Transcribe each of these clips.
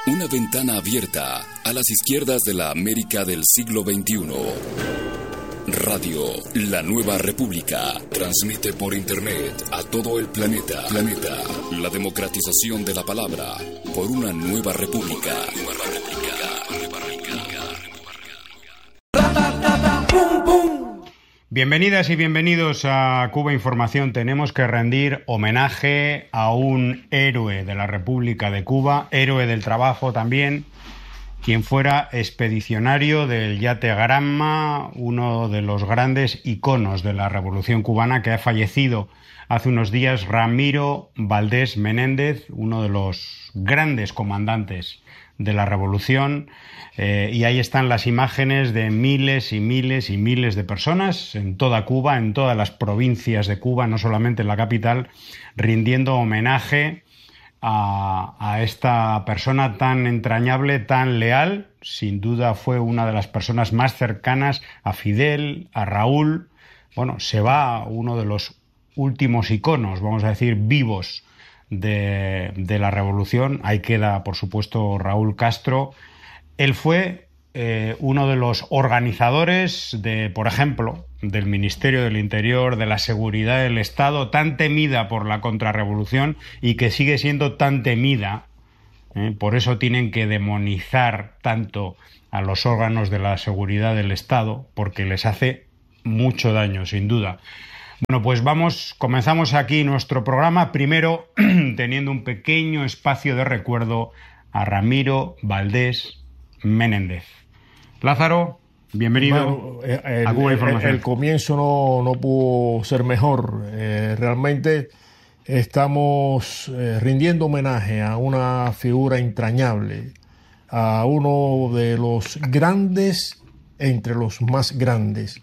Una ventana abierta a las izquierdas de la América del siglo XXI. Radio La Nueva República transmite por internet a todo el planeta. La democratización de la palabra por una nueva república. Bienvenidas y bienvenidos a Cuba Información. Tenemos que rendir homenaje a un héroe de la República de Cuba, héroe del trabajo también, quien fuera expedicionario del yate Granma, uno de los grandes iconos de la Revolución Cubana, que ha fallecido hace unos días, Ramiro Valdés Menéndez, uno de los grandes comandantes de la Revolución. Y ahí están las imágenes de miles y miles y miles de personas en toda Cuba, en todas las provincias de Cuba, no solamente en la capital, rindiendo homenaje a esta persona tan entrañable, tan leal. Sin duda fue una de las personas más cercanas a Fidel, a Raúl. Bueno, se va uno de los últimos iconos, vamos a decir, vivos de la Revolución. Ahí queda, por supuesto, Raúl Castro. Él fue uno de los organizadores de, por ejemplo, del Ministerio del Interior, de la Seguridad del Estado, tan temida por la contrarrevolución y que sigue siendo tan temida. Por eso tienen que demonizar tanto a los órganos de la seguridad del Estado, porque les hace mucho daño, sin duda. Bueno, pues comenzamos aquí nuestro programa, primero teniendo un pequeño espacio de recuerdo a Ramiro Valdés Menéndez. Lázaro, bienvenido a Cuba Información. El comienzo no pudo ser mejor. Realmente estamos rindiendo homenaje a una figura entrañable, a uno de los grandes entre los más grandes.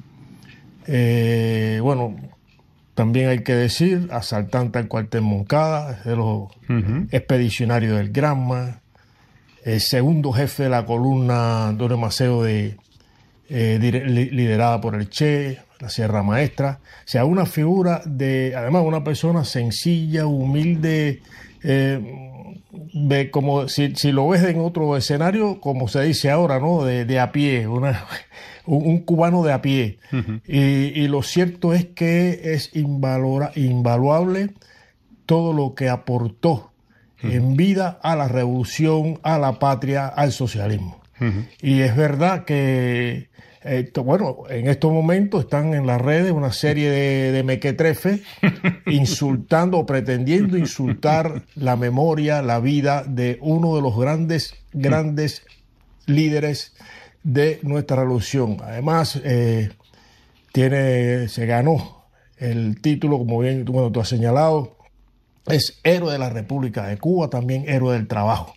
También hay que decir, asaltante al cuartel Moncada, de los expedicionarios del Granma, el segundo jefe de la columna Antonio Maceo liderada por el Che, la Sierra Maestra. O sea, una figura además una persona sencilla, humilde, como si lo ves en otro escenario, como se dice ahora, ¿no? De a pie, un cubano de a pie. Y lo cierto es que es invaluable todo lo que aportó en vida a la revolución, a la patria, al socialismo. Y es verdad que, en estos momentos están en las redes una serie de mequetrefes insultando o pretendiendo insultar la memoria, la vida de uno de los grandes líderes de nuestra revolución. Además, se ganó el título, como bien tú has señalado, es héroe de la República de Cuba, también héroe del trabajo.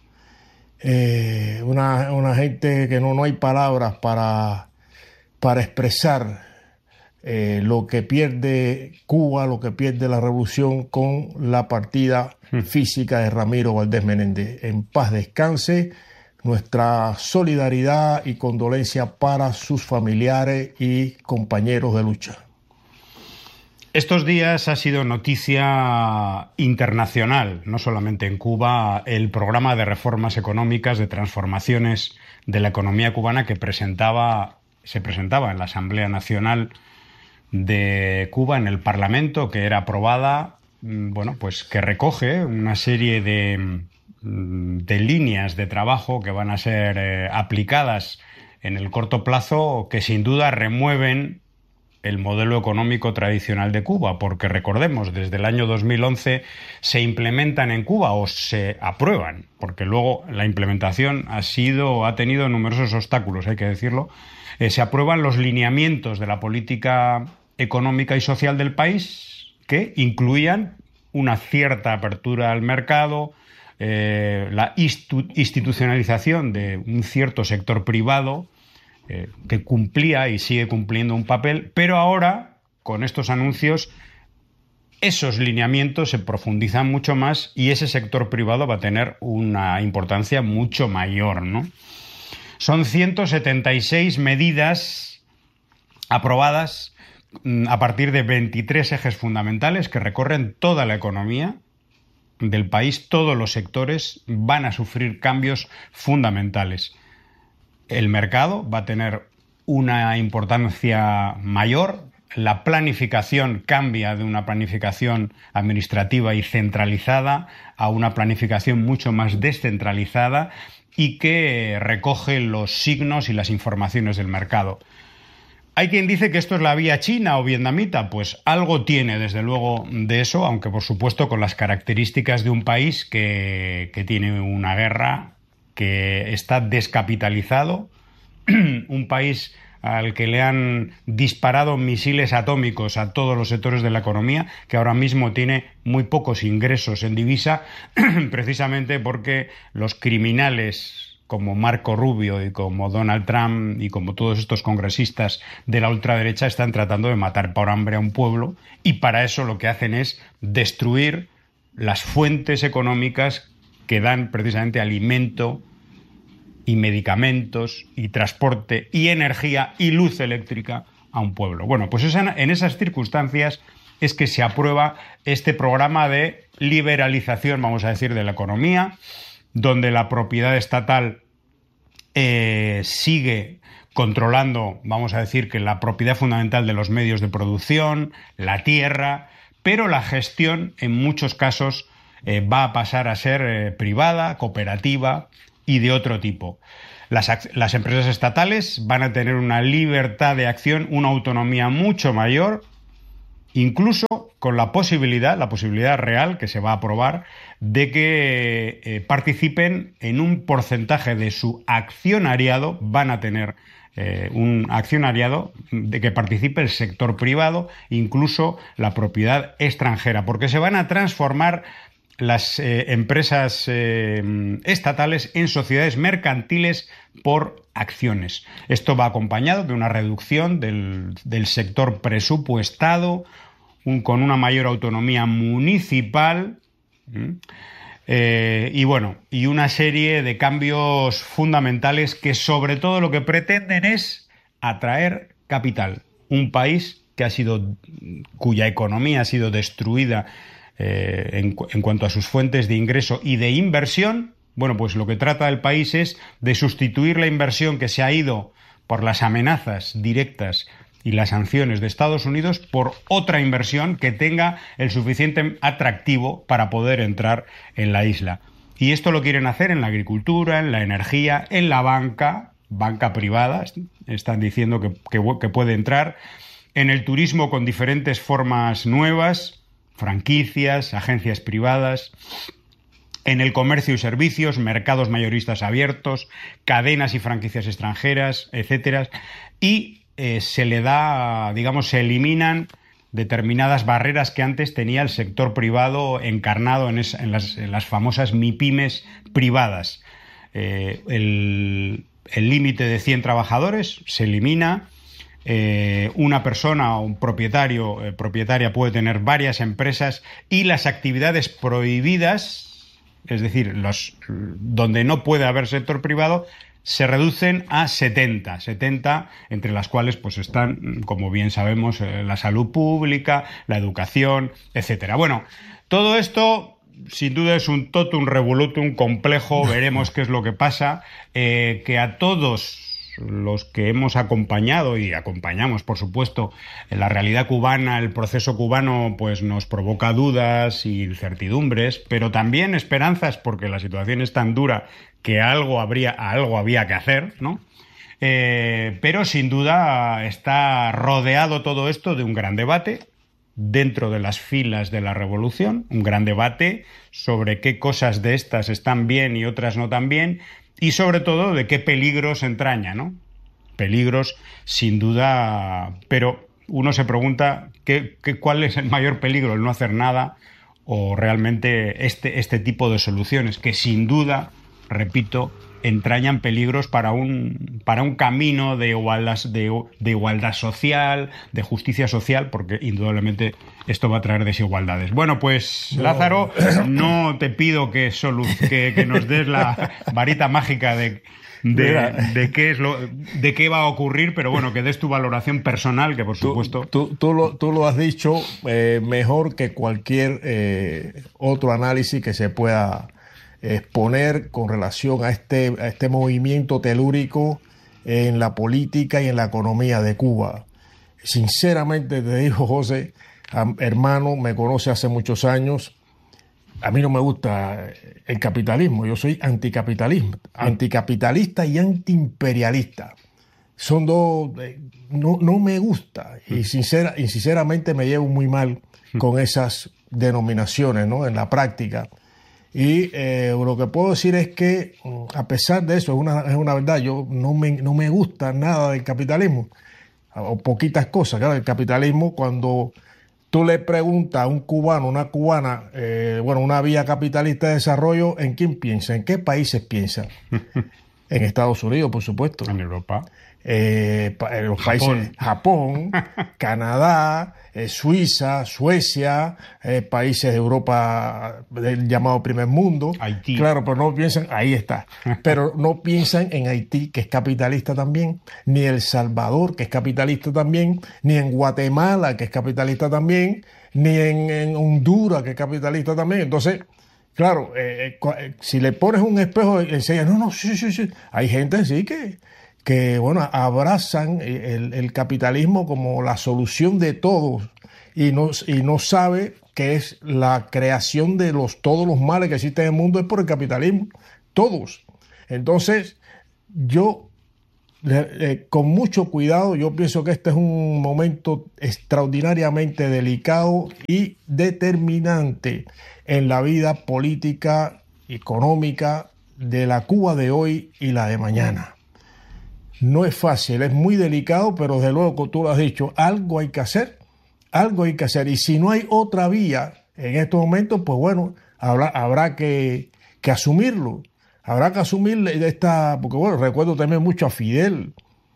Una gente que no hay palabras para expresar lo que pierde Cuba, lo que pierde la revolución con la partida física de Ramiro Valdés Menéndez. En paz descanse. Nuestra solidaridad y condolencia para sus familiares y compañeros de lucha. Estos días ha sido noticia internacional, no solamente en Cuba, el programa de reformas económicas, de transformaciones de la economía cubana que se presentaba en la Asamblea Nacional de Cuba, en el Parlamento, que era aprobada, que recoge una serie de líneas de trabajo que van a ser aplicadas en el corto plazo, que sin duda remueven el modelo económico tradicional de Cuba, porque recordemos, desde el año 2011 se implementan en Cuba o se aprueban, porque luego la implementación ha tenido numerosos obstáculos, hay que decirlo. Se aprueban los lineamientos de la política económica y social del país, que incluían una cierta apertura al mercado, la institucionalización de un cierto sector privado que cumplía y sigue cumpliendo un papel, pero ahora, con estos anuncios, esos lineamientos se profundizan mucho más y ese sector privado va a tener una importancia mucho mayor, ¿no? Son 176 medidas aprobadas a partir de 23 ejes fundamentales que recorren toda la economía del país, todos los sectores van a sufrir cambios fundamentales. El mercado va a tener una importancia mayor, la planificación cambia de una planificación administrativa y centralizada a una planificación mucho más descentralizada y que recoge los signos y las informaciones del mercado. Hay quien dice que esto es la vía china o vietnamita, pues algo tiene desde luego de eso, aunque por supuesto con las características de un país que tiene una guerra, que está descapitalizado, un país al que le han disparado misiles atómicos a todos los sectores de la economía, que ahora mismo tiene muy pocos ingresos en divisa, precisamente porque los criminales como Marco Rubio y como Donald Trump y como todos estos congresistas de la ultraderecha están tratando de matar por hambre a un pueblo, y para eso lo que hacen es destruir las fuentes económicas que dan precisamente alimento y medicamentos y transporte y energía y luz eléctrica a un pueblo. Bueno, pues en esas circunstancias es que se aprueba este programa de liberalización, vamos a decir, de la economía, donde la propiedad estatal sigue controlando, vamos a decir, que la propiedad fundamental de los medios de producción, la tierra, pero la gestión en muchos casos va a pasar a ser privada, cooperativa y de otro tipo. Las empresas estatales van a tener una libertad de acción, una autonomía mucho mayor, incluso con la posibilidad real que se va a aprobar de que participen en un porcentaje de su accionariado, van a tener un accionariado de que participe el sector privado, incluso la propiedad extranjera, porque se van a transformar las empresas estatales en sociedades mercantiles por acciones. Esto va acompañado de una reducción del sector presupuestado, con una mayor autonomía municipal y una serie de cambios fundamentales que sobre todo lo que pretenden es atraer capital. Un país cuya economía ha sido destruida en cuanto a sus fuentes de ingreso y de inversión. Bueno, pues lo que trata el país es de sustituir la inversión que se ha ido por las amenazas directas y las sanciones de Estados Unidos por otra inversión que tenga el suficiente atractivo para poder entrar en la isla. Y esto lo quieren hacer en la agricultura, en la energía, en la banca privada, están diciendo que puede entrar, en el turismo con diferentes formas nuevas, franquicias, agencias privadas, en el comercio y servicios, mercados mayoristas abiertos, cadenas y franquicias extranjeras, etcétera, y se eliminan determinadas barreras que antes tenía el sector privado encarnado en las famosas MIPYMES privadas. El límite de 100 trabajadores se elimina. Una persona o un propietaria puede tener varias empresas, y las actividades prohibidas, es decir, donde no puede haber sector privado, se reducen a 70, entre las cuales pues están, como bien sabemos, la salud pública, la educación, etcétera. Bueno, todo esto sin duda es un totum revolutum complejo, veremos qué es lo que pasa, que a todos los que hemos acompañado y acompañamos, por supuesto, en la realidad cubana, el proceso cubano, pues nos provoca dudas y incertidumbres, pero también esperanzas, porque la situación es tan dura que algo había que hacer, ¿no? Pero sin duda está rodeado todo esto de un gran debate dentro de las filas de la revolución, un gran debate sobre qué cosas de estas están bien y otras no tan bien, y sobre todo de qué peligros entraña, ¿no? Peligros, sin duda, pero uno se pregunta cuál es el mayor peligro, el no hacer nada o realmente este tipo de soluciones que sin duda, repito, entrañan peligros para un camino de igualdad social, de justicia social, porque indudablemente esto va a traer desigualdades. Bueno, pues Lázaro, no te pido que nos des la varita mágica de qué va a ocurrir, pero bueno, que des tu valoración personal, que por supuesto... Tú lo has dicho mejor que cualquier otro análisis que se pueda exponer con relación a este movimiento telúrico en la política y en la economía de Cuba. Sinceramente te digo, José, hermano, me conoce hace muchos años. A mí no me gusta el capitalismo, yo soy anticapitalista y antiimperialista. Son dos, no me gusta y sinceramente me llevo muy mal con esas denominaciones, ¿no? En la práctica. Y lo que puedo decir es que, a pesar de eso, es una verdad, yo no me gusta nada del capitalismo, o poquitas cosas. Claro, el capitalismo, cuando tú le preguntas a un cubano, una cubana, una vía capitalista de desarrollo, ¿en quién piensa? ¿En qué países piensa? En Estados Unidos, por supuesto. En Europa. En los países Japón, Canadá, Suiza, Suecia, países de Europa del llamado primer mundo. Haití. Claro, pero no piensan, ahí está. Pero no piensan en Haití, que es capitalista también, ni El Salvador, que es capitalista también, ni en Guatemala, que es capitalista también, ni en Honduras, que es capitalista también. Entonces, claro, si le pones un espejo y enseñas, sí. Hay gente sí que abrazan el capitalismo como la solución de todos y no sabe que es la creación de todos los males que existen en el mundo es por el capitalismo, todos. Entonces, yo con mucho cuidado, yo pienso que este es un momento extraordinariamente delicado y determinante en la vida política, económica de la Cuba de hoy y la de mañana. No es fácil, es muy delicado, pero desde luego, tú lo has dicho, algo hay que hacer. Y si no hay otra vía en estos momentos, pues bueno, habrá que asumirlo. Habrá que asumir porque bueno, recuerdo también mucho a Fidel.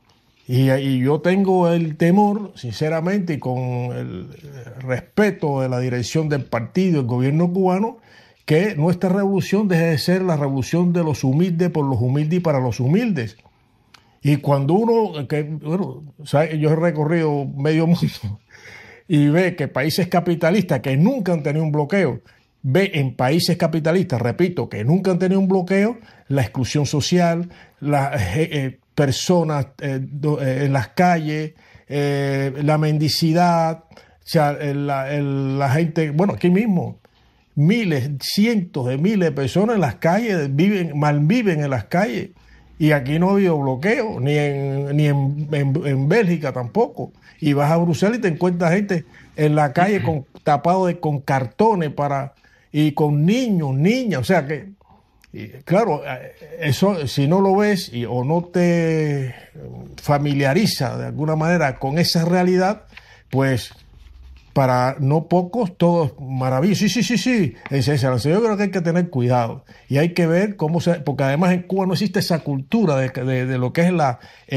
Y yo tengo el temor, sinceramente, y con el respeto de la dirección del partido, el gobierno cubano, que nuestra revolución deje de ser la revolución de los humildes por los humildes y para los humildes. Y cuando yo he recorrido medio mundo y ve que países capitalistas que nunca han tenido un bloqueo, ve en países capitalistas, repito, que nunca han tenido un bloqueo, la exclusión social, las personas en las calles, la mendicidad, o sea, la gente, bueno, aquí mismo, cientos de miles de personas en las calles, malviven en las calles. Y aquí no ha habido bloqueo, ni en Bélgica tampoco. Y vas a Bruselas y te encuentras gente en la calle tapado con cartones y con niños, niñas. O sea que, claro, eso si no lo ves o no te familiariza de alguna manera con esa realidad, pues para no pocos todo es maravilloso. Sí. Yo creo que hay que tener cuidado y hay que ver porque además en Cuba no existe esa cultura de lo que es la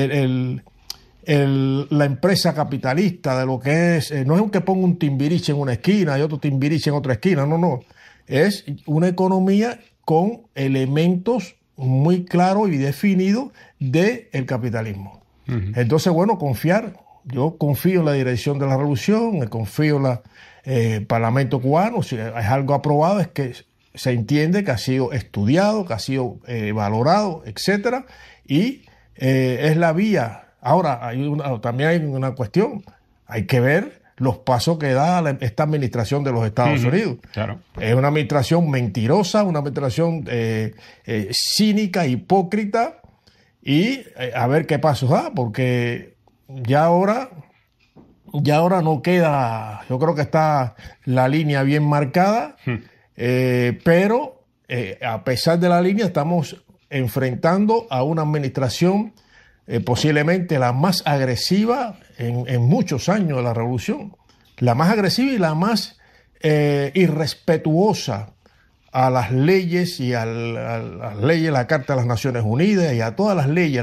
empresa capitalista, de lo que es, no es que ponga un Timbiriche en una esquina y otro Timbiriche en otra esquina, no. Es una economía con elementos muy claros y definidos del capitalismo. Uh-huh. Entonces, bueno, yo confío en la dirección de la revolución, confío en el Parlamento cubano. Si es algo aprobado, es que se entiende que ha sido estudiado, que ha sido valorado, etcétera, y es la vía. Ahora, también hay una cuestión, hay que ver los pasos que da esta administración de los Estados Unidos. Claro. Es una administración mentirosa, una administración cínica, hipócrita, y a ver qué pasos da, porque ya ahora no queda, yo creo que está la línea bien marcada, pero a pesar de la línea estamos enfrentando a una administración posiblemente la más agresiva en muchos años de la revolución, la más agresiva y la más irrespetuosa a las leyes y a las leyes, la Carta de las Naciones Unidas y a todas las leyes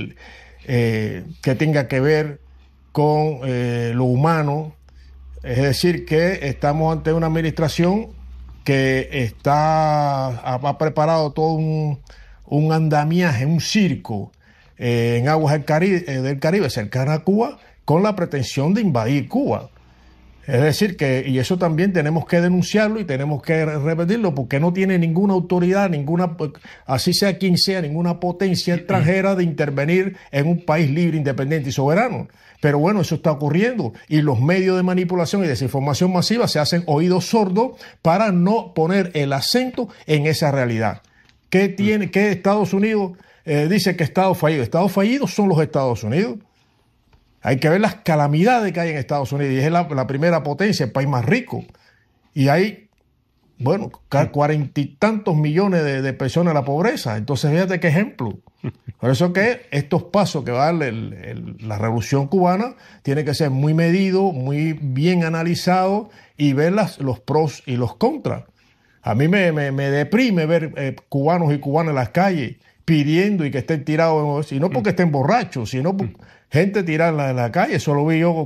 que tenga que ver con lo humano. Es decir, que estamos ante una administración que ha preparado todo un andamiaje, un circo en aguas del Caribe cercana a Cuba, con la pretensión de invadir Cuba. Es decir, y eso también tenemos que denunciarlo y tenemos que repetirlo, porque no tiene ninguna autoridad, así sea quien sea, ninguna potencia extranjera de intervenir en un país libre, independiente y soberano. Pero bueno, eso está ocurriendo y los medios de manipulación y desinformación masiva se hacen oídos sordos para no poner el acento en esa realidad. ¿Qué Estados Unidos dice que Estados fallidos? Estados fallidos son los Estados Unidos. Hay que ver las calamidades que hay en Estados Unidos, y es la primera potencia, el país más rico. Y hay, bueno, 40 y tantos millones de personas en la pobreza. Entonces, fíjate qué ejemplo. Por eso que estos pasos que va a dar la revolución cubana tienen que ser muy medidos, muy bien analizados y ver los pros y los contras. A mí me deprime ver cubanos y cubanas en las calles pidiendo y que estén tirados, y no porque estén borrachos, sino porque gente tirada en la calle. Eso lo vi yo.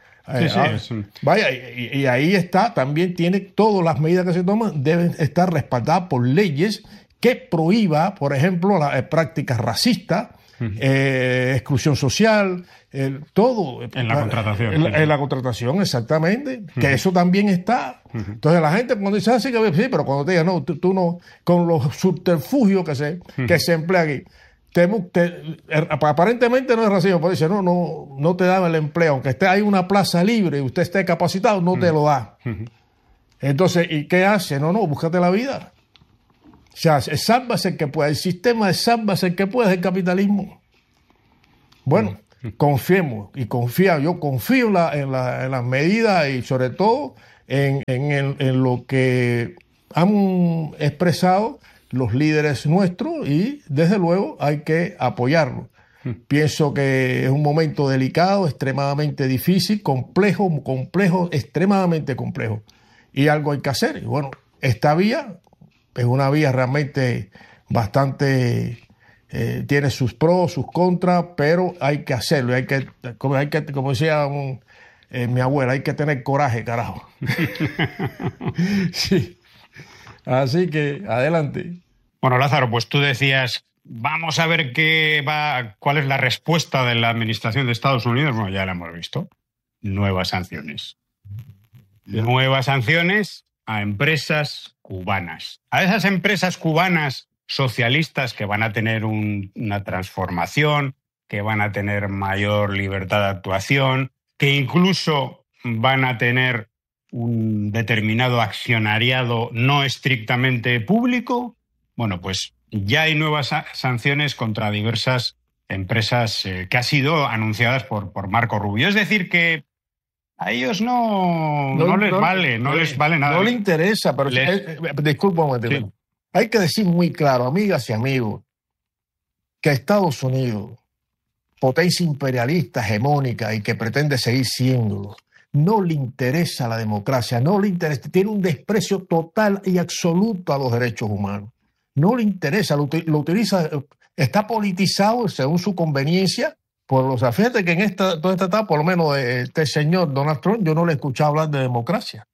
Vaya, y ahí está, también tiene todas las medidas que se toman, deben estar respaldadas por leyes que prohíba, por ejemplo, las prácticas racistas, exclusión social, todo. En la contratación. En la contratación, exactamente, que eso también está. Entonces la gente cuando dice así, que sí, pero cuando te digan, no, tú no, con los subterfugios que se emplean aquí, aparentemente no es racismo, pero dice, no te da el empleo, aunque hay una plaza libre y usted esté capacitado, no te lo da. Entonces, ¿y qué hace? No, búscate la vida. O sea, sálvase el que pueda. El sistema es sálvase el que pueda, es el capitalismo. Bueno, confiemos y yo confío en las medidas y sobre todo en lo que han expresado los líderes nuestros, y desde luego hay que apoyarlo. Pienso que es un momento delicado, extremadamente difícil, complejo, extremadamente complejo. Y algo hay que hacer. Y bueno, esta vía es una vía realmente bastante, tiene sus pros, sus contras, pero hay que hacerlo. Como decía mi abuela, hay que tener coraje, carajo. Sí. Así que, adelante. Bueno, Lázaro, pues tú decías, vamos a ver cuál es la respuesta de la administración de Estados Unidos. Bueno, ya la hemos visto. Nuevas sanciones. Nuevas sanciones a empresas cubanas. A esas empresas cubanas socialistas que van a tener una transformación, que van a tener mayor libertad de actuación, que incluso van a tener un determinado accionariado no estrictamente público. Bueno, pues ya hay nuevas sanciones contra diversas empresas que han sido anunciadas por Marco Rubio. Es decir, que a ellos no les vale nada. No les interesa, pero disculpa un momento. Sí. Hay que decir muy claro, amigas y amigos, que Estados Unidos, potencia imperialista, hegemónica y que pretende seguir siéndolo, no le interesa la democracia, no le interesa, tiene un desprecio total y absoluto a los derechos humanos. No le interesa, lo utiliza, está politizado según su conveniencia. Fíjate que en toda esta etapa, por lo menos este señor Donald Trump, yo no le he escuchado hablar de democracia.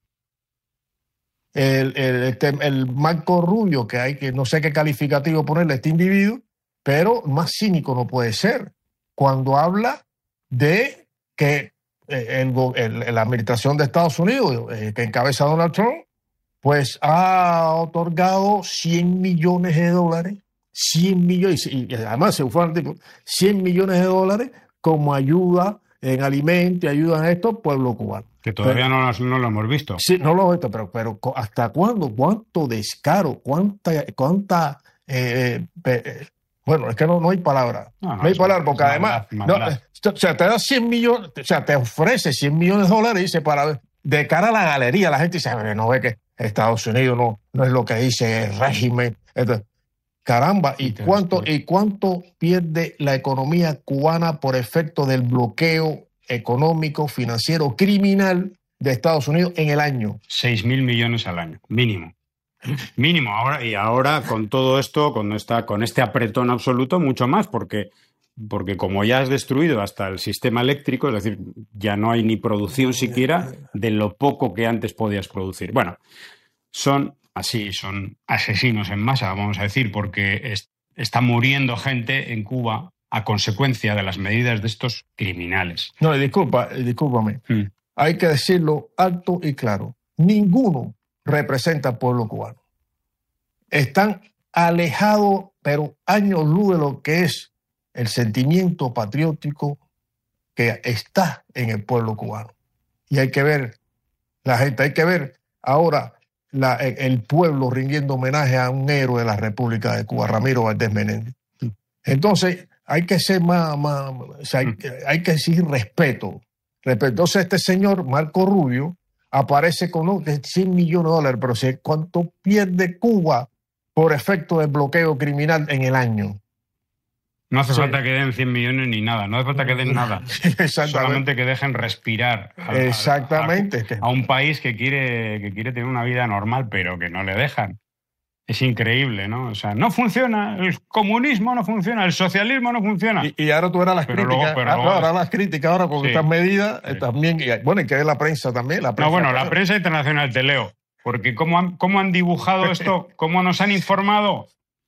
El Marco Rubio, que no sé qué calificativo ponerle a este individuo, pero más cínico no puede ser. Cuando habla de que la administración de Estados Unidos, que encabeza Donald Trump, pues ha otorgado $100 millones, 100 millones, y además se fue al tipo, $100 millones como ayuda en alimentos y ayuda en esto al pueblo cubano. Que todavía no lo hemos visto. Sí, no lo hemos visto, pero ¿hasta cuándo? ¿Cuánto descaro? ¿Cuánta bueno, es que no hay palabra. No hay palabra, porque además, o sea, te da 100 millones, o sea, te ofrece $100 millones, dice, de cara a la galería, la gente dice, no ve que Estados Unidos no es lo que dice el régimen. Entonces, caramba, ¿y cuánto pierde la economía cubana por efecto del bloqueo económico, financiero, criminal de Estados Unidos en el año? 6.000 millones al año, mínimo. Mínimo. Ahora con todo esto, con este apretón absoluto, mucho más, porque como ya has destruido hasta el sistema eléctrico, es decir, ya no hay ni producción siquiera de lo poco que antes podías producir. Bueno, son asesinos en masa, vamos a decir, porque está muriendo gente en Cuba a consecuencia de las medidas de estos criminales. No, discúlpame. Hay que decirlo alto y claro. Ninguno representa al pueblo cubano. Están alejados, pero años luz de lo que es el sentimiento patriótico que está en el pueblo cubano. Y hay que ver ahora el pueblo rindiendo homenaje a un héroe de la República de Cuba, Ramiro Valdés Menéndez. Entonces, hay que ser hay que exigir respeto. Entonces, este señor, Marco Rubio, aparece con $100 millones, pero ¿cuánto pierde Cuba por efecto del bloqueo criminal en el año? No hace falta que den 100 millones ni nada, no hace falta que den nada. Solamente que dejen respirar a un país que quiere tener una vida normal, pero que no le dejan. Es increíble, ¿no? O sea, no funciona, el comunismo no funciona, el socialismo no funciona. Y ahora tú verás las críticas. Ahora con estas medidas también, y que ver la prensa también. La prensa internacional, te leo, porque ¿cómo han dibujado esto? ¿Cómo nos han informado?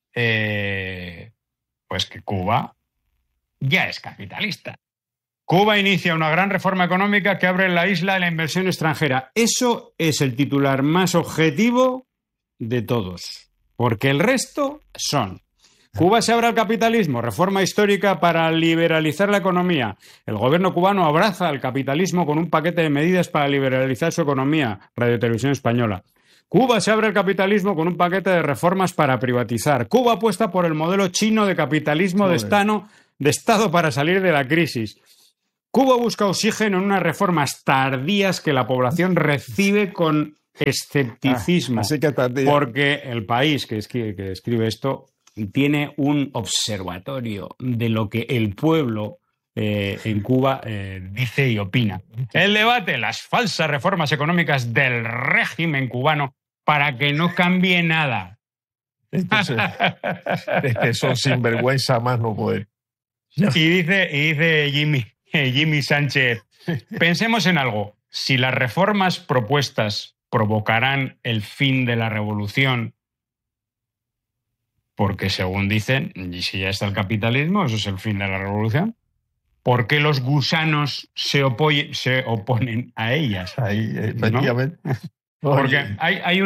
Pues que Cuba ya es capitalista. Cuba inicia una gran reforma económica que abre la isla a la inversión extranjera. Eso es el titular más objetivo de todos, porque el resto son: Cuba se abre al capitalismo, reforma histórica para liberalizar la economía. El gobierno cubano abraza al capitalismo con un paquete de medidas para liberalizar su economía. Radio Televisión Española. Cuba se abre al capitalismo con un paquete de reformas para privatizar. Cuba apuesta por el modelo chino de capitalismo de Estado para salir de la crisis. Cuba busca oxígeno en unas reformas tardías que la población recibe con escepticismo. Así que tardía. Porque el país que escribe esto tiene un observatorio de lo que el pueblo en Cuba dice y opina. El debate, las falsas reformas económicas del régimen cubano para que no cambie nada. Entonces, es que son sinvergüenza más no poder. Y dice Jimmy Sánchez, pensemos en algo. Si las reformas propuestas provocarán el fin de la revolución, porque según dicen, y si ya está el capitalismo, eso es el fin de la revolución, ¿por qué los gusanos se oponen a ellas? Ahí, efectivamente. ¿No? Porque hay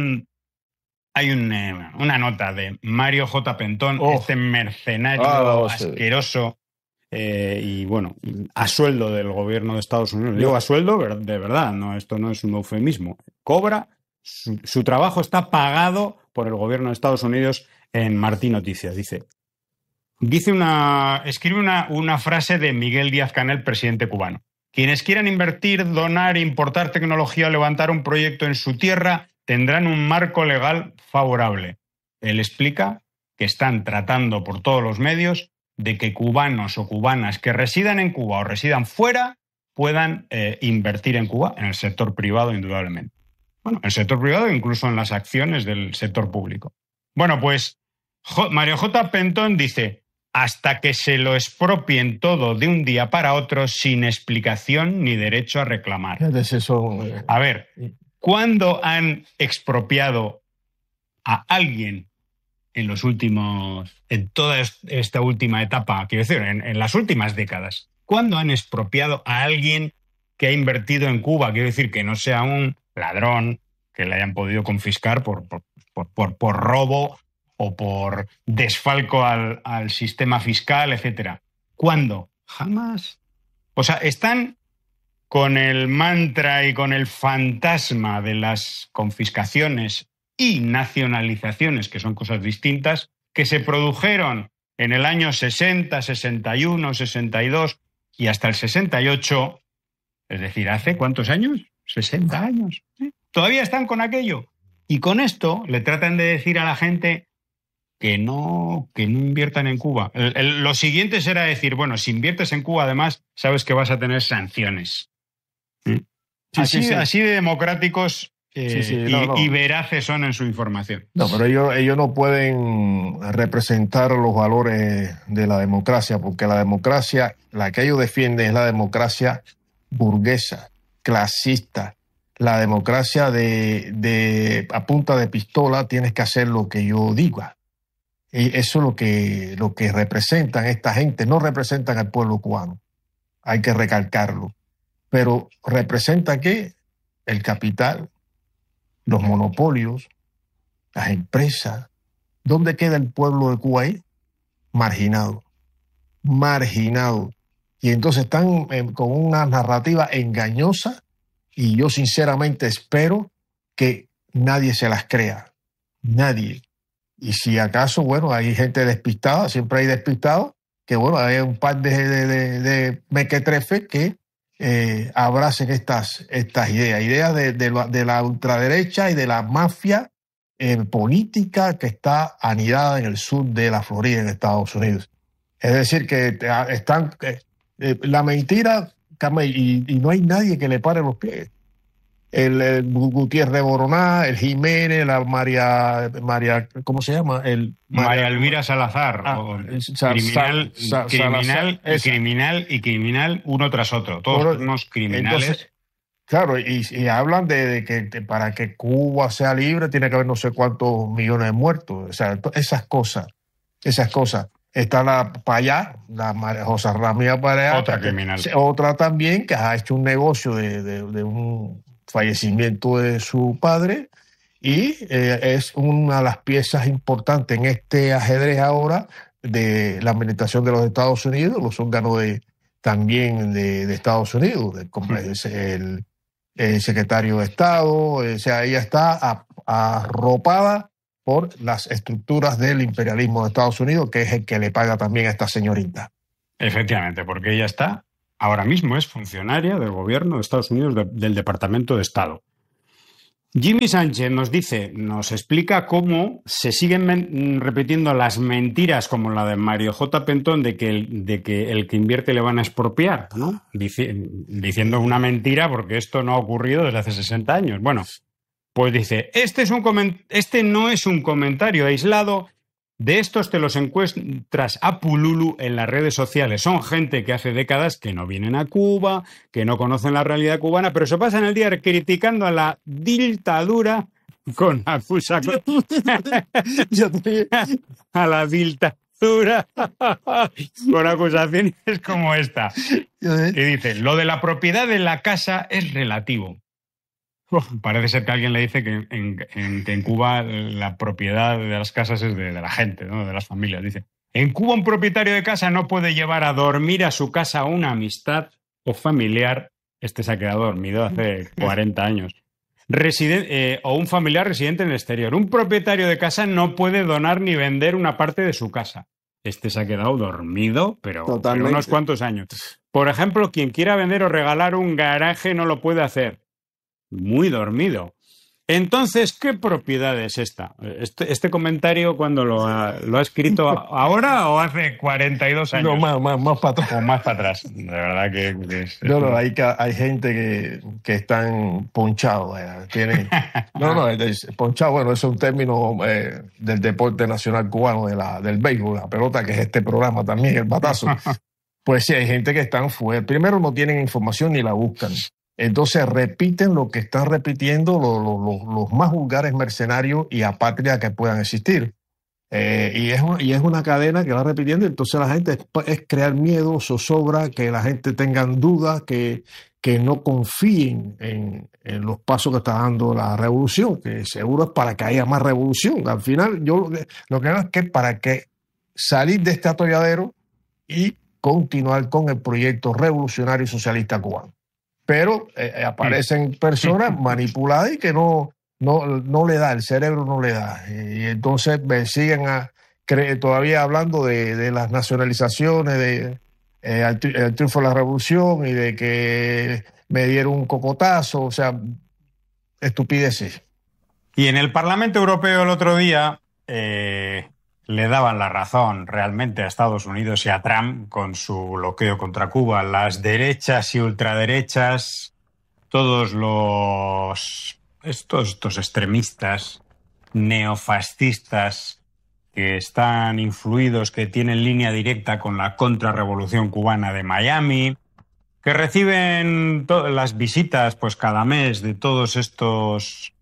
una nota de Mario J. Pentón, este mercenario asqueroso y bueno, a sueldo del gobierno de Estados Unidos. Digo a sueldo de verdad, no, esto no es un eufemismo. Cobra, su trabajo está pagado por el gobierno de Estados Unidos en Martí Noticias. Escribe una frase de Miguel Díaz-Canel, presidente cubano. Quienes quieran invertir, donar, importar tecnología o levantar un proyecto en su tierra tendrán un marco legal favorable. Él explica que están tratando por todos los medios de que cubanos o cubanas que residan en Cuba o residan fuera puedan invertir en Cuba, en el sector privado, indudablemente. Bueno, en el sector privado e incluso en las acciones del sector público. Bueno, pues Mario J. Pentón dice: hasta que se lo expropien todo de un día para otro sin explicación ni derecho a reclamar. A ver, ¿cuándo han expropiado a alguien en toda esta última etapa, quiero decir, en las últimas décadas? ¿Cuándo han expropiado a alguien que ha invertido en Cuba? Quiero decir, que no sea un ladrón que le hayan podido confiscar por robo o por desfalco al sistema fiscal, etcétera. ¿Cuándo? Jamás. O sea, están con el mantra y con el fantasma de las confiscaciones y nacionalizaciones, que son cosas distintas, que se produjeron en el año 60, 61, 62 y hasta el 68, es decir, ¿hace cuántos años? 60 años. ¿Sí? Todavía están con aquello. Y con esto le tratan de decir a la gente que no inviertan en Cuba. Lo siguiente será decir, bueno, si inviertes en Cuba, además, sabes que vas a tener sanciones. ¿Sí? Así de democráticos y veraces son en su información. No, pero ellos no pueden representar los valores de la democracia, porque la democracia, la que ellos defienden es la democracia burguesa, clasista, la democracia a punta de pistola, tienes que hacer lo que yo diga. Y eso es lo que representan esta gente. No representan al pueblo cubano, hay que recalcarlo. Pero representa ¿qué? El capital, los monopolios, las empresas. ¿Dónde queda el pueblo de Cuba ahí? Marginado. Y entonces están con una narrativa engañosa, y yo sinceramente espero que nadie se las crea. Nadie. Y si acaso, bueno, hay gente despistada, siempre hay despistados, que bueno, hay un par de mequetrefes que abracen estas ideas de la ultraderecha y de la mafia política que está anidada en el sur de la Florida, en Estados Unidos. Es decir, que están la mentira, y no hay nadie que le pare los pies. El Gutiérrez Boroná, el Jiménez, la María, ¿cómo se llama? María Elvira Salazar, criminal uno tras otro, todos unos criminales. Entonces, claro, y hablan de que para que Cuba sea libre tiene que haber no sé cuántos millones de muertos, o sea, esas cosas. Está la Payá, la María José Ramírez Payá, otra criminal. Otra también que ha hecho un negocio de un fallecimiento de su padre, y es una de las piezas importantes en este ajedrez ahora de la administración de los Estados Unidos, los órganos también de Estados Unidos, el secretario de Estado, o sea, ella está arropada por las estructuras del imperialismo de Estados Unidos, que es el que le paga también a esta señorita. Efectivamente, porque ella está, ahora mismo es funcionaria del gobierno de Estados Unidos, del Departamento de Estado. Jimmy Sánchez nos explica cómo se siguen repitiendo las mentiras como la de Mario J. Pentón de que el que invierte le van a expropiar, ¿no? Diciendo una mentira porque esto no ha ocurrido desde hace 60 años. Bueno, pues dice, este no es un comentario aislado. De estos te los encuentras a pululu en las redes sociales. Son gente que hace décadas que no vienen a Cuba, que no conocen la realidad cubana, pero se pasan el día criticando a la dictadura con acusaciones. A la dictadura con acusaciones como esta. Y dice, lo de la propiedad de la casa es relativo. Parece ser que alguien le dice que en Cuba la propiedad de las casas es de la gente, ¿no? De las familias. Dice, en Cuba un propietario de casa no puede llevar a dormir a su casa a una amistad o familiar. Este se ha quedado dormido hace 40 años. O un familiar residente en el exterior. Un propietario de casa no puede donar ni vender una parte de su casa. Este se ha quedado dormido, pero unos cuantos años. Por ejemplo, quien quiera vender o regalar un garaje no lo puede hacer. Muy dormido. Entonces, ¿qué propiedad es esta? Este comentario, ¿cuándo lo ha escrito? ¿Ahora o hace 42 años? No, más para atrás. O más para atrás. De verdad que es... No, hay gente que están ponchados. Ponchado, bueno, es un término del deporte nacional cubano, del béisbol, la pelota, que es este programa también, el batazo. Pues sí, hay gente que están fuera. Primero, no tienen información ni la buscan. Entonces repiten lo que están repitiendo los más vulgares mercenarios y apátridas que puedan existir. Y es una cadena que va repitiendo. Entonces la gente es crear miedo, zozobra, que la gente tenga dudas, que no confíen en los pasos que está dando la revolución, que seguro es para que haya más revolución. Al final, yo lo que hago es que para que salir de este atolladero y continuar con el proyecto revolucionario y socialista cubano. Pero aparecen personas manipuladas y que no le da, el cerebro no le da. Y entonces siguen todavía hablando de las nacionalizaciones, el triunfo de la revolución y de que me dieron un cocotazo, o sea, estupideces. Y en el Parlamento Europeo el otro día le daban la razón realmente a Estados Unidos y a Trump con su bloqueo contra Cuba. Las derechas y ultraderechas, todos los estos extremistas neofascistas que están influidos, que tienen línea directa con la contrarrevolución cubana de Miami, que reciben las visitas pues cada mes de todos estos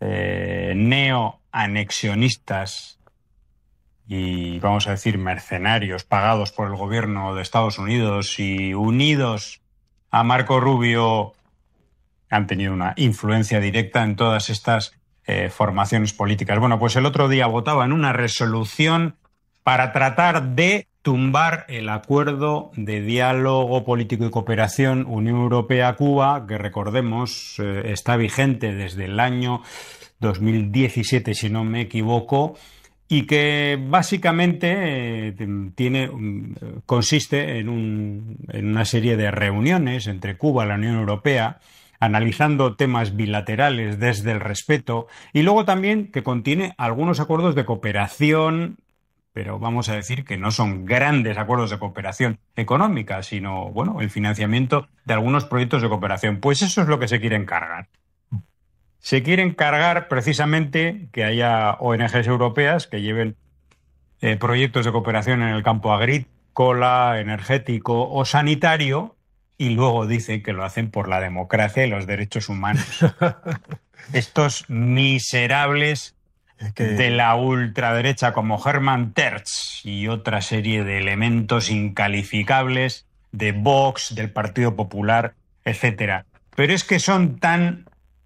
neoanexionistas y, vamos a decir, mercenarios pagados por el gobierno de Estados Unidos y unidos a Marco Rubio, han tenido una influencia directa en todas estas formaciones políticas. Bueno, pues el otro día votaban una resolución para tratar de tumbar el acuerdo de diálogo político y cooperación Unión Europea-Cuba, que recordemos está vigente desde el año 2017, si no me equivoco, y que básicamente consiste en una serie de reuniones entre Cuba y la Unión Europea, analizando temas bilaterales desde el respeto, y luego también que contiene algunos acuerdos de cooperación, pero vamos a decir que no son grandes acuerdos de cooperación económica, sino, bueno, el financiamiento de algunos proyectos de cooperación. Pues eso es lo que se quiere encargar. Se quiere encargar precisamente que haya ONGs europeas que lleven proyectos de cooperación en el campo agrícola, energético o sanitario, y luego dicen que lo hacen por la democracia y los derechos humanos. Estos miserables de la ultraderecha como Hermann Tertsch y otra serie de elementos incalificables de Vox, del Partido Popular, etcétera. Pero es que son tan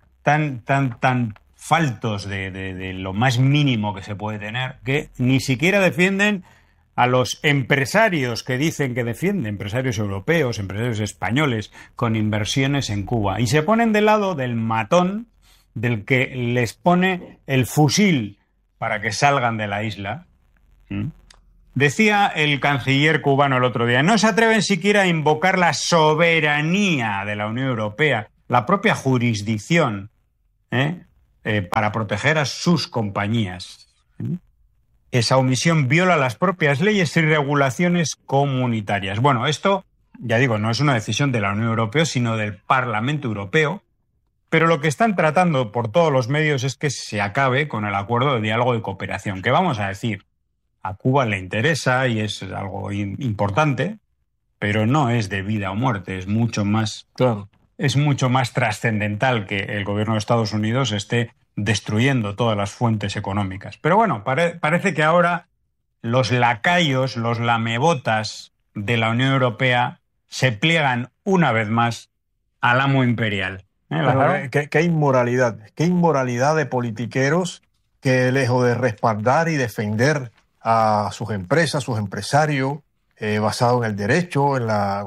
faltos de lo más mínimo que se puede tener que ni siquiera defienden a los empresarios que dicen que defienden, empresarios europeos, empresarios españoles, con inversiones en Cuba. Y se ponen del lado del matón, del que les pone el fusil para que salgan de la isla. Decía el canciller cubano el otro día, no se atreven siquiera a invocar la soberanía de la Unión Europea, la propia jurisdicción, para proteger a sus compañías. Esa omisión viola las propias leyes y regulaciones comunitarias. Bueno, esto, ya digo, no es una decisión de la Unión Europea, sino del Parlamento Europeo, pero lo que están tratando por todos los medios es que se acabe con el acuerdo de diálogo y cooperación, que vamos a decir, a Cuba le interesa y es algo importante, pero no es de vida o muerte, es mucho más, Claro. es mucho más trascendental que el gobierno de Estados Unidos esté destruyendo todas las fuentes económicas. Pero bueno, parece que ahora los lacayos, los lamebotas de la Unión Europea se pliegan una vez más al amo imperial. Pero, qué inmoralidad de politiqueros que, lejos de respaldar y defender a sus empresas, sus empresarios, basado en el derecho,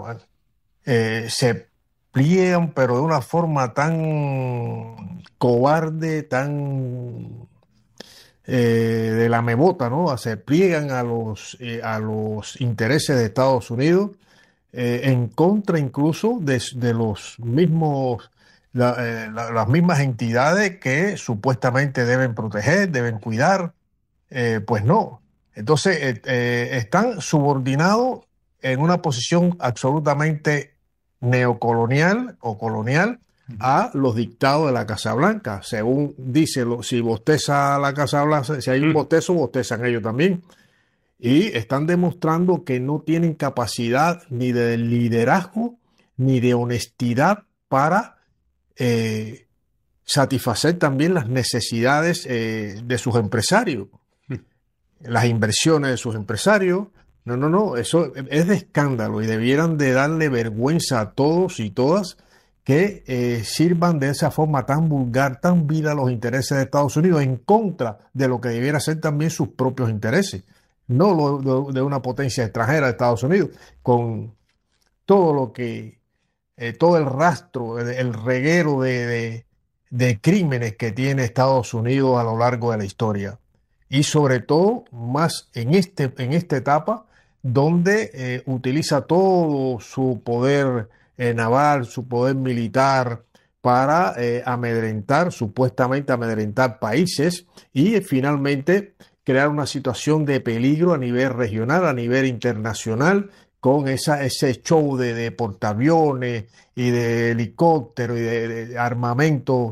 se pliegan, pero de una forma tan cobarde, tan de la mebota, ¿no? Se pliegan a los intereses de Estados Unidos, en contra incluso de los mismos las mismas entidades que supuestamente deben proteger, deben cuidar, pues no. Entonces están subordinados en una posición absolutamente neocolonial o colonial a los dictados de la Casa Blanca. Según dice, si bosteza la Casa Blanca, si hay un bostezo, bostezan ellos también. Y están demostrando que no tienen capacidad ni de liderazgo ni de honestidad para satisfacer también las necesidades de sus empresarios, las inversiones de sus empresarios. No, eso es de escándalo y debieran de darle vergüenza a todos y todas que sirvan de esa forma tan vulgar, tan vil a los intereses de Estados Unidos en contra de lo que debiera ser también sus propios intereses, no de una potencia extranjera de Estados Unidos, con todo lo que todo el rastro, el reguero de crímenes que tiene Estados Unidos a lo largo de la historia. Y sobre todo, más en esta etapa, donde utiliza todo su poder naval, su poder militar, para supuestamente amedrentar países y finalmente crear una situación de peligro a nivel regional, a nivel internacional, con ese show de portaaviones y de helicópteros y de armamento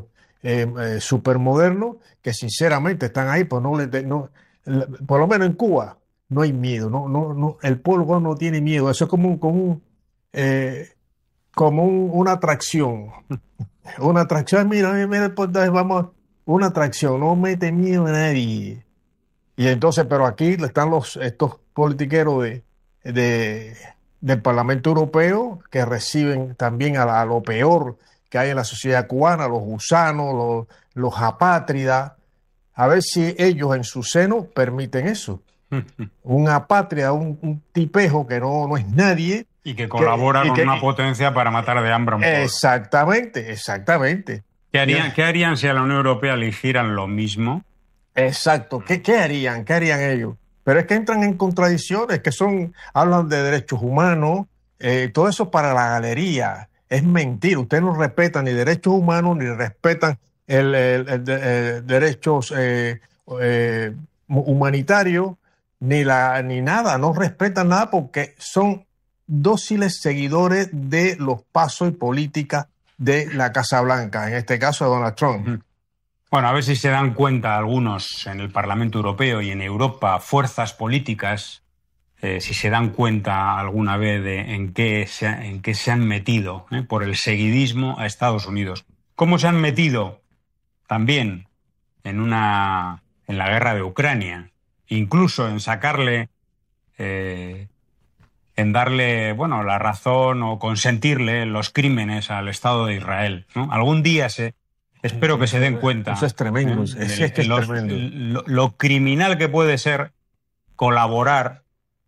supermodernos que sinceramente están ahí, pues por lo menos en Cuba no hay miedo, no, el pueblo cubano no tiene miedo, eso es eh, una atracción, una atracción, mira, pues, vamos, una atracción, no mete miedo a nadie. Y entonces, pero aquí están estos politiqueros del Parlamento Europeo que reciben también a lo peor que hay en la sociedad cubana, los gusanos, los apátridas, a ver si ellos en su seno permiten eso. Un apátrida, un tipejo que no es nadie. Y que colabora con una potencia para matar de hambre a un pueblo. Exactamente. ¿Qué harían si a la Unión Europea le hicieran lo mismo? Exacto. ¿Qué harían? ¿Qué harían ellos? Pero es que entran en contradicciones, hablan de derechos humanos, todo eso para la galería. Es mentira. Ustedes no respetan ni derechos humanos, ni respetan derechos humanitarios, ni nada. No respetan nada porque son dóciles seguidores de los pasos y políticas de la Casa Blanca, en este caso de Donald Trump. Bueno, a ver si se dan cuenta algunos en el Parlamento Europeo y en Europa, fuerzas políticas, si se dan cuenta alguna vez en qué se han metido por el seguidismo a Estados Unidos. ¿Cómo se han metido también en la guerra de Ucrania? Incluso en sacarle, en darle, la razón o consentirle los crímenes al Estado de Israel, ¿no? Algún día espero que se den cuenta. Eso es tremendo. Es tremendo. Lo criminal que puede ser colaborar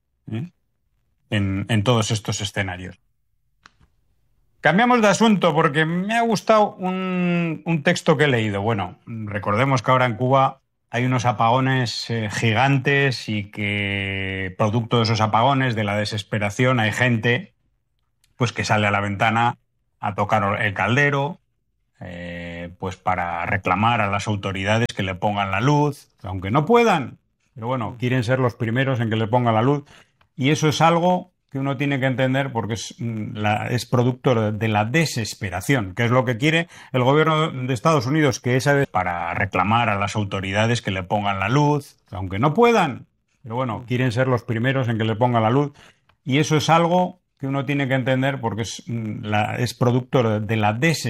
en todos estos escenarios. Cambiamos de asunto porque me ha gustado un texto que he leído. Bueno, recordemos que ahora en Cuba hay unos apagones gigantes y que producto de esos apagones, de la desesperación, hay gente pues que sale a la ventana a tocar el caldero, pues para reclamar a las autoridades que le pongan la luz, aunque no puedan, pero bueno, quieren ser los primeros en que le pongan la luz. Y eso es algo que uno tiene que entender porque es producto de la desesperación, que es lo que quiere el gobierno de Estados Unidos, que es para reclamar a las autoridades que le pongan la luz, aunque no puedan, pero bueno, quieren ser los primeros en que le pongan la luz. Y eso es algo que uno tiene que entender porque es producto de la desesperación.